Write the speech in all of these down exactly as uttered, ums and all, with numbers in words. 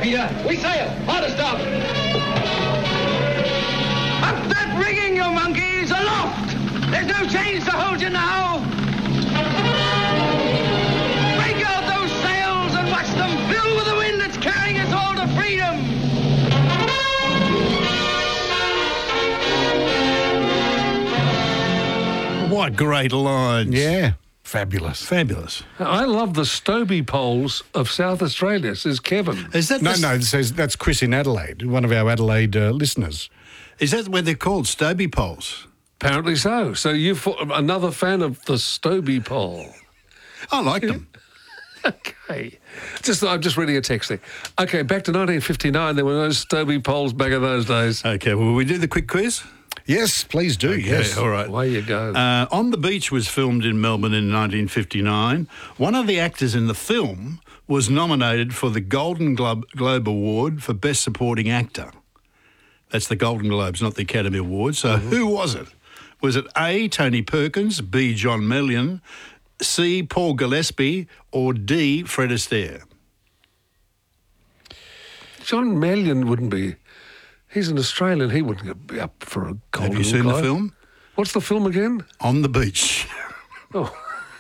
Peter. We sail. Hard stop. Up that rigging, you monkeys! Aloft! There's no chains to hold you now! Break out those sails and watch them fill with the wind that's carrying us all to freedom! What great lines. Yeah. Fabulous. Fabulous. I love the Stobie poles of South Australia, says Kevin. Is that No, the, no, it says that's Chris in Adelaide, one of our Adelaide uh, listeners. Is that what they're called? Stobie poles? Apparently so. So you're another fan of the Stobie pole. I like them. Okay. Just I'm just reading a text there. Okay, back to nineteen fifty-nine. There were no Stobie poles back in those days. Okay, well, will we do the quick quiz? Yes, please do, Okay, yes. all right. Away you go. Uh, On the Beach was filmed in Melbourne in nineteen fifty-nine. One of the actors in the film was nominated for the Golden Globe, Globe Award for Best Supporting Actor. That's the Golden Globes, not the Academy Award. So Mm-hmm. who was it? Was it A, Tony Perkins, B, John Mellion, C, Paul Gillespie, or D, Fred Astaire? John Mellion wouldn't be. He's an Australian. He wouldn't be up for a Golden Have you seen the Globe. film? What's the film again? On the Beach. Oh.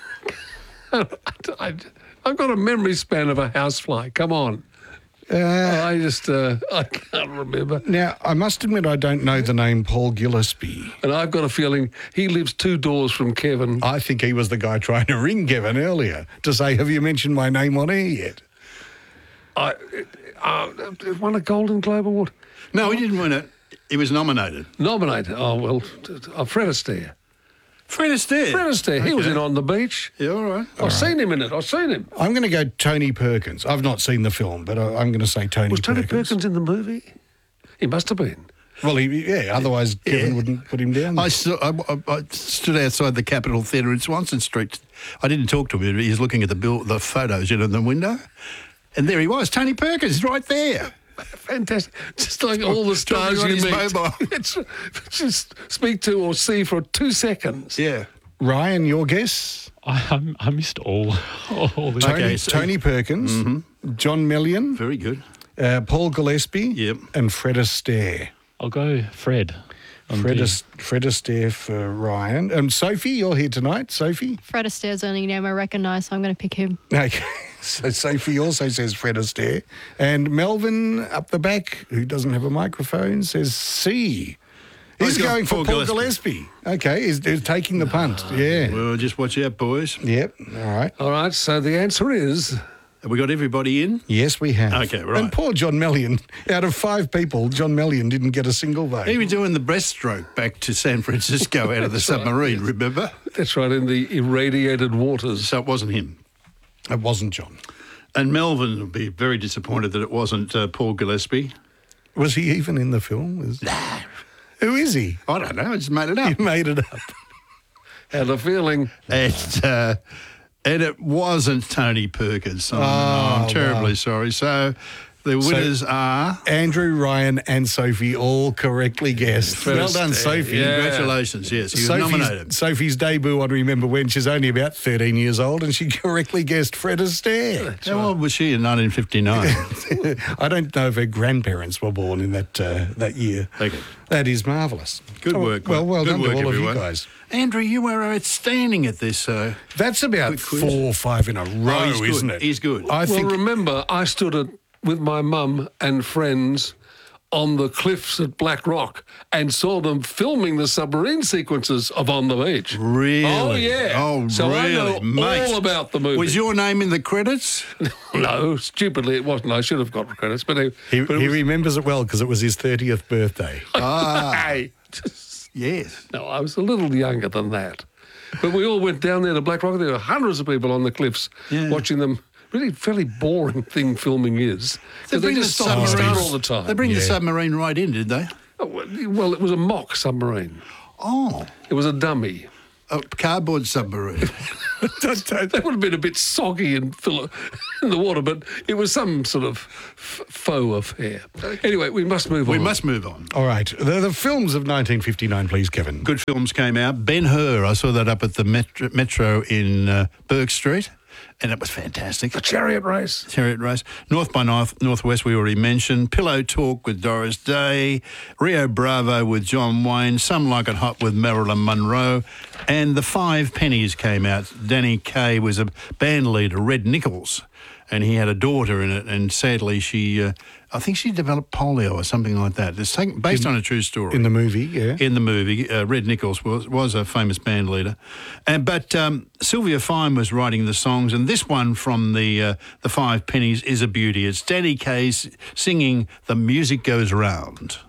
I, I've got a memory span of a housefly. Come on. Uh, I just, uh, I can't remember. now, I must admit I don't know the name Paul Gillespie. And I've got a feeling he lives two doors from Kevin. I think he was the guy trying to ring Kevin earlier to say, have you mentioned my name on air yet? I uh, won a Golden Globe Award. No, he didn't win it. He was nominated. Nominated. Oh, well, uh, Fred Astaire. Fred Astaire. Fred Astaire. He was Okay. in On the Beach. Yeah, all right. I've seen him in it. I've seen him. I'm going to go Tony Perkins. I've not seen the film, but I, I'm going to say Tony Was Tony Perkins. Perkins in the movie? He must have been. Well, he, yeah, otherwise Kevin wouldn't put him down. I, st- I, I, I stood outside the Capitol Theatre in Swanston Street. I didn't talk to him. He was looking at the bill, the photos in the window. And there he was, Tony Perkins, right there. Fantastic. Just like all the stars on you his meet. mobile. It's- Just speak to or see for two seconds. Yeah. Ryan, your guess? I, I missed all, all the Tony, Okay, so- Tony Perkins, John Mellion, Very good. uh, Paul Gillespie, Yep. and Fred Astaire. I'll go Fred. on Fred, D. As- Fred Astaire for Ryan. And Sophie, you're here tonight. Sophie? Fred Astaire's the only name I recognise, so I'm going to pick him. Okay. So Sophie also says Fred Astaire. And Melvin up the back, who doesn't have a microphone, says C. He's he's got going for Paul Paul Gillespie. Gillespie. Okay, he's, he's taking the punt. Yeah. Well, just watch out, boys. Yep. All right. All right, so the answer is Have we got everybody in? Yes, we have. Okay, right. And poor John Mellion. Out of five people, John Mellion didn't get a single vote. He was doing the breaststroke back to San Francisco out of the submarine, remember? that's right in the irradiated waters. So it wasn't him. It wasn't John. And Melvin will be very disappointed that it wasn't uh, Paul Gillespie. Was he even in the film? Was... Who is he? I don't know, I just made it up. You made it up. Had a feeling. And, uh, and it wasn't Tony Perkins. I'm, I'm terribly sorry. So the winners are... Andrew, Ryan and Sophie all correctly guessed. Fred Well done, Astaire, Sophie. yeah. Congratulations, yes, he was Sophie's, nominated. Sophie's debut on Remember When. She's only about thirteen years old and she correctly guessed Fred Astaire. How old was she in nineteen fifty-nine? I don't know if her grandparents were born in that uh, that year. Okay. That is marvellous. Good Oh, work. Well, well Good done work, to all everyone. of you guys. Andrew, you were outstanding at this. Uh, That's about Quick quiz. four or five in a row, he's good. isn't it? He's good. I Well, think remember, I stood at, with my mum and friends on the cliffs at Black Rock and saw them filming the submarine sequences of On the Beach. really? Oh, yeah. Oh, So I really? know Mate, all about the movie. Was your name in the credits? No, stupidly it wasn't. I should have got credits, but, it, he, but it he was, remembers it well because it was his thirtieth birthday. Hey, Yes. no, I was a little younger than that. But we all went down there to Black Rock. There were hundreds of people on the cliffs Yeah. watching them. Really, fairly boring thing filming is. 'Cause they just stop and start all the time. They bring Yeah. the submarine right in, did they? Oh, well, it was a mock submarine. Oh, It was a dummy. a cardboard submarine. They would have been a bit soggy and fill in the water, but it was some sort of f- faux affair. Anyway, we must move we on. must move on. All right. The, the films of nineteen fifty-nine, please, Kevin. Good films came out. Ben-Hur, I saw that up at the Metro, Metro in uh, Burke Street. and it was fantastic. The Chariot Race. Chariot Race. North by North, Northwest, we already mentioned. Pillow Talk with Doris Day. Rio Bravo with John Wayne. Some Like It Hot with Marilyn Monroe. And The Five Pennies came out. Danny Kaye was a band leader, Red Nichols, and he had a daughter in it, and sadly she, uh, I think she developed polio or something like that. It's taken, based In- on a true story. In the movie, yeah. In the movie, uh, Red Nichols was, was a famous band leader. And, but um, Sylvia Fine was writing the songs, and this one from the uh, the Five Pennies is a beauty. It's Danny Kaye singing The Music Goes Round.